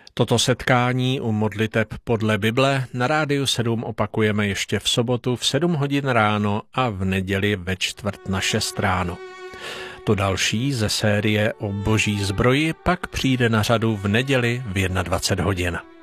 Toto setkání u modliteb podle Bible na Rádiu 7 opakujeme ještě v sobotu v 7 hodin ráno a v neděli ve 5:45 ráno. To další ze série o boží zbroji pak přijde na řadu v neděli v 21 hodin.